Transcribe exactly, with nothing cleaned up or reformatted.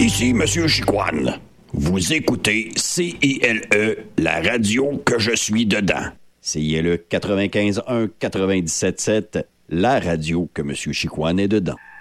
Ici Monsieur Chicoine. Vous écoutez C I L E, la radio que je suis dedans. C I L E quatre-vingt-quinze un quatre-vingt-dix-sept sept, la radio que Monsieur Chicoine est dedans.